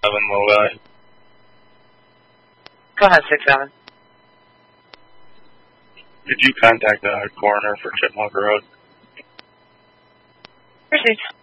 low guy. Go ahead, 6-7. Did you contact the coroner for Chipmunk Road? Received.